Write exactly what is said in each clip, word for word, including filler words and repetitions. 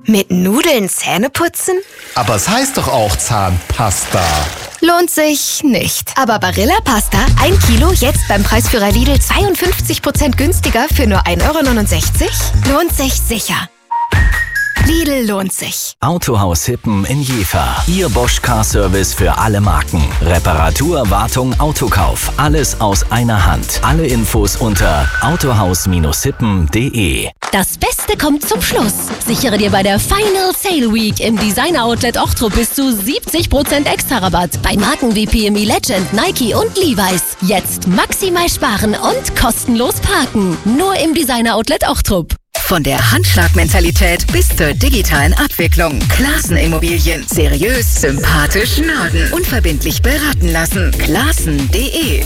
Mit Nudeln Zähne putzen? Aber es heißt doch auch Zahnpasta. Lohnt sich nicht. Aber Barilla Pasta, ein Kilo, jetzt beim Preisführer Lidl zweiundfünfzig Prozent günstiger für nur ein Euro neunundsechzig? Lohnt sich sicher. Lidl lohnt sich. Autohaus Hippen in Jever. Ihr Bosch Car Service für alle Marken. Reparatur, Wartung, Autokauf. Alles aus einer Hand. Alle Infos unter autohaus hippen punkt de. Das Beste kommt zum Schluss. Sichere dir bei der Final Sale Week im Designer Outlet Ochtrup bis zu siebzig Prozent extra Rabatt. Bei Marken wie P M E Legend, Nike und Levi's. Jetzt maximal sparen und kostenlos parken. Nur im Designer Outlet Ochtrup. Von der Handschlagmentalität bis zur digitalen Abwicklung. Klassen Immobilien. Seriös, sympathisch, Norden. Unverbindlich beraten lassen. Klassen punkt de.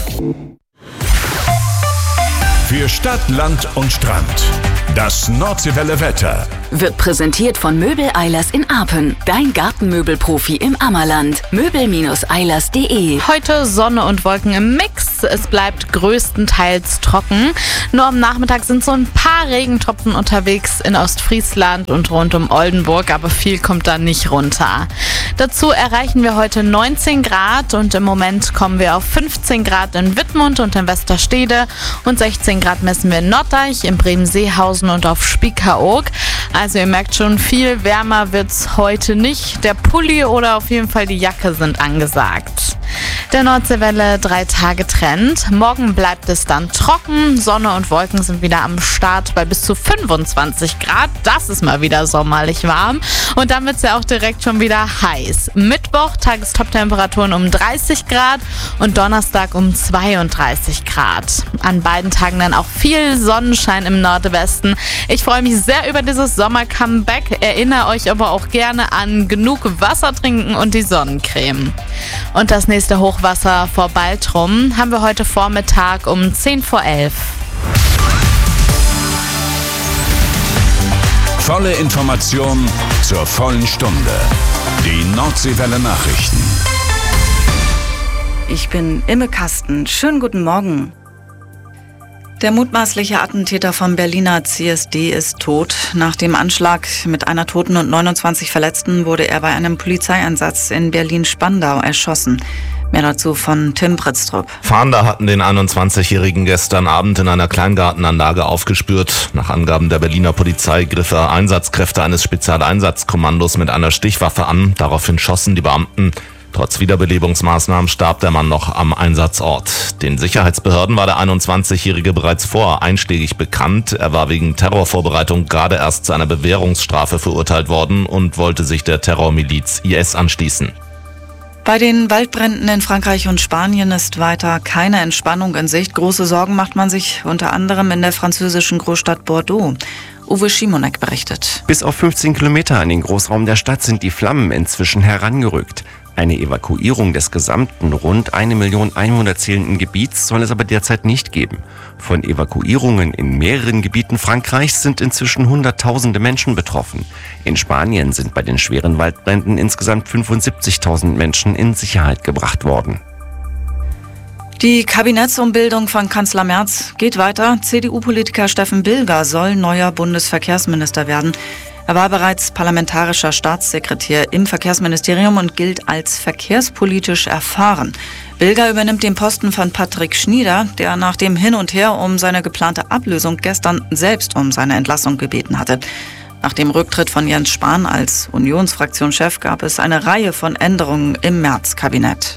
Für Stadt, Land und Strand. Das Nordseewelle Wetter Wird präsentiert von Möbel Eilers in Arpen. Dein Gartenmöbelprofi im Ammerland. möbel Eilers punkt de. Heute Sonne und Wolken im Mix. Es bleibt größtenteils trocken. Nur am Nachmittag sind so ein paar Regentropfen unterwegs in Ostfriesland und rund um Oldenburg, aber viel kommt da nicht runter. Dazu erreichen wir heute neunzehn Grad und im Moment kommen wir auf fünfzehn Grad in Wittmund und in Westerstede und sechzehn Grad messen wir in Norddeich, in Bremen-Seehausen und auf Spiekeroog. Also ihr merkt schon, viel wärmer wird's heute nicht. Der Pulli oder auf jeden Fall die Jacke sind angesagt. Der Nordseewelle drei Tage Trend. Morgen bleibt es dann trocken. Sonne und Wolken sind wieder am Start bei bis zu fünfundzwanzig Grad. Das ist mal wieder sommerlich warm. Und dann wird es ja auch direkt schon wieder heiß. Mittwoch Tagestop-Temperaturen um dreißig Grad und Donnerstag um zweiunddreißig Grad. An beiden Tagen dann auch viel Sonnenschein im Nordwesten. Ich freue mich sehr über dieses Sommer-Comeback. Erinnere euch aber auch gerne an genug Wasser trinken und die Sonnencreme. Und das nächste Hochwasser vor Baltrum haben wir heute Vormittag um zehn vor elf. Volle Information zur vollen Stunde. Die Nordseewelle Nachrichten. Ich bin Imme Kasten. Schönen guten Morgen. Der mutmaßliche Attentäter vom Berliner C S D ist tot. Nach dem Anschlag mit einer Toten und neunundzwanzig Verletzten wurde er bei einem Polizeieinsatz in Berlin-Spandau erschossen. Mehr dazu von Tim Pritztrup. Fahnder hatten den einundzwanzigjährigen gestern Abend in einer Kleingartenanlage aufgespürt. Nach Angaben der Berliner Polizei griff er Einsatzkräfte eines Spezialeinsatzkommandos mit einer Stichwaffe an. Daraufhin schossen die Beamten. Trotz Wiederbelebungsmaßnahmen starb der Mann noch am Einsatzort. Den Sicherheitsbehörden war der einundzwanzigjährige bereits vorher einschlägig bekannt. Er war wegen Terrorvorbereitung gerade erst zu einer Bewährungsstrafe verurteilt worden und wollte sich der Terrormiliz I S anschließen. Bei den Waldbränden in Frankreich und Spanien ist weiter keine Entspannung in Sicht. Große Sorgen macht man sich unter anderem in der französischen Großstadt Bordeaux. Uwe Schimonek berichtet. Bis auf fünfzehn Kilometer an den Großraum der Stadt sind die Flammen inzwischen herangerückt. Eine Evakuierung des gesamten rund eine Million Einwohner zählenden Gebiets soll es aber derzeit nicht geben. Von Evakuierungen in mehreren Gebieten Frankreichs sind inzwischen Hunderttausende Menschen betroffen. In Spanien sind bei den schweren Waldbränden insgesamt fünfundsiebzigtausend Menschen in Sicherheit gebracht worden. Die Kabinettsumbildung von Kanzler Merz geht weiter. C D U-Politiker Steffen Bilger soll neuer Bundesverkehrsminister werden. Er war bereits parlamentarischer Staatssekretär im Verkehrsministerium und gilt als verkehrspolitisch erfahren. Bilger übernimmt den Posten von Patrick Schnieder, der nach dem Hin und Her um seine geplante Ablösung gestern selbst um seine Entlassung gebeten hatte. Nach dem Rücktritt von Jens Spahn als Unionsfraktionschef gab es eine Reihe von Änderungen im Merz-Kabinett.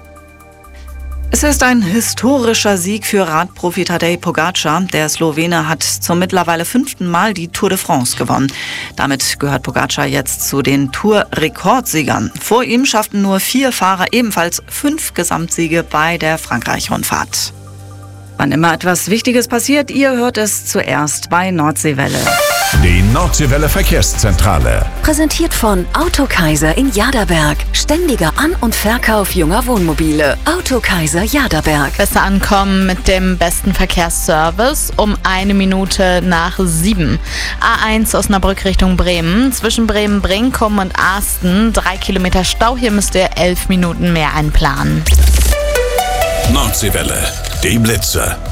Es ist ein historischer Sieg für Radprofi Tadej Pogačar. Der Slowene hat zum mittlerweile fünften Mal die Tour de France gewonnen. Damit gehört Pogačar jetzt zu den Tour-Rekordsiegern. Vor ihm schafften nur vier Fahrer ebenfalls fünf Gesamtsiege bei der Frankreich-Rundfahrt. Wann immer etwas Wichtiges passiert, ihr hört es zuerst bei Nordseewelle. Die Nordseewelle Verkehrszentrale. Präsentiert von Autokaiser in Jaderberg. Ständiger An- und Verkauf junger Wohnmobile. Autokaiser Jaderberg. Besser ankommen mit dem besten Verkehrsservice um eine Minute nach sieben. A eins Osnabrück Richtung Bremen. Zwischen Bremen-Brinkum und Asten. Drei Kilometer Stau. Hier müsst ihr elf Minuten mehr einplanen. Nordseewelle. Die Blitze.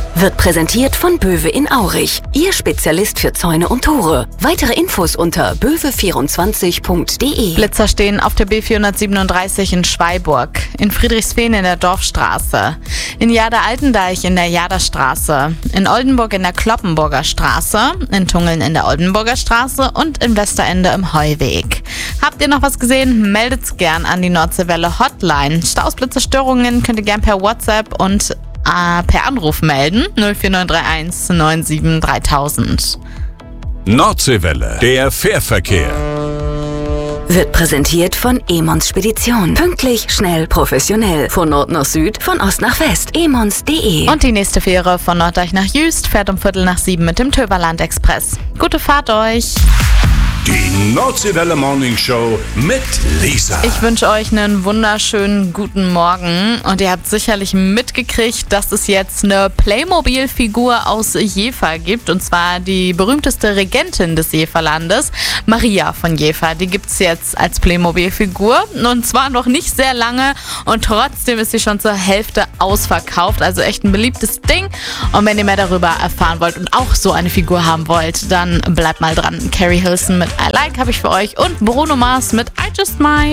Wird präsentiert von Böwe in Aurich, Ihr Spezialist für Zäune und Tore. Weitere Infos unter böwe vierundzwanzig punkt de. Blitzer stehen auf der B vierhundertsiebenunddreißig in Schweiburg, in Friedrichsfehn in der Dorfstraße, in Jader-Altendeich in der Jaderstraße, in Oldenburg in der Kloppenburger Straße, in Tungeln in der Oldenburger Straße und in Westerende im Heuweg. Habt ihr noch was gesehen? Meldet's gern an die Nordseewelle Hotline. Staus, Blitze, Störungen könnt ihr gern per WhatsApp und äh, per Anruf melden. null vier neun drei eins neun sieben dreitausend. Nordseewelle, der Fährverkehr. Wird präsentiert von Emons Spedition. Pünktlich, schnell, professionell. Von Nord nach Süd, von Ost nach West. emons punkt de. Und die nächste Fähre von Norddeich nach Jüst fährt um Viertel nach sieben mit dem Töverland Express. Gute Fahrt euch! Die Nordseewelle Morning Show mit Lisa. Ich wünsche euch einen wunderschönen guten Morgen und ihr habt sicherlich mitgekriegt, dass es jetzt eine Playmobil-Figur aus Jever gibt, und zwar die berühmteste Regentin des Jeverlandes, Maria von Jever. Die gibt's jetzt als Playmobil-Figur und zwar noch nicht sehr lange und trotzdem ist sie schon zur Hälfte ausverkauft, also echt ein beliebtes Ding. Und wenn ihr mehr darüber erfahren wollt und auch so eine Figur haben wollt, dann bleibt mal dran. Carrie Hilson mit I Like habe ich für euch und Bruno Mars mit I Just Might.